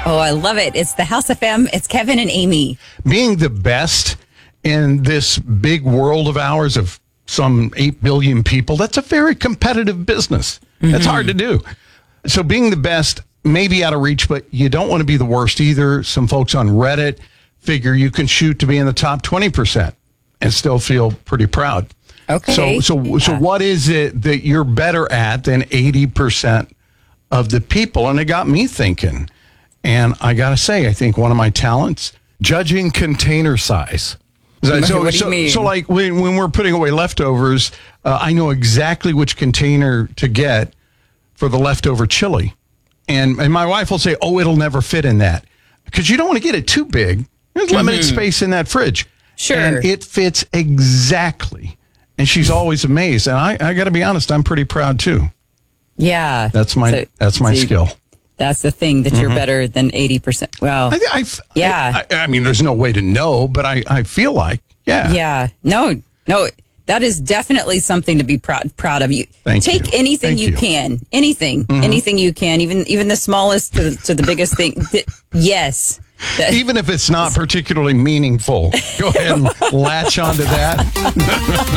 Oh, I love it. It's the House of FM. It's Kevin and Amy. Being the best in this big world of ours of some 8 billion people, that's a very competitive business. That's hard to do. So being the best may be out of reach, but you don't want to be the worst either. Some folks on Reddit figure you can shoot to be in the top 20% and still feel pretty proud. Okay. So what is it that you're better at than 80% of the people? And it got me thinking. And I got to say, I think one of my talents, judging container size. What do you mean? So like when we're putting away leftovers, I know exactly which container to get for the leftover chili. And my wife will say, oh, it'll never fit in that. Because you don't want to get it too big. There's limited space in that fridge. Sure. And it fits exactly. And she's always amazed. And I got to be honest, I'm pretty proud too. Yeah. That's my skill. That's the thing, that you're better than 80%. Well, I mean, there's no way to know, but I feel like, Yeah. No, that is definitely something to be proud of. Take anything you can. Anything you can, even the smallest to the biggest thing. Yes. Even if it's not particularly meaningful, go ahead and latch onto that.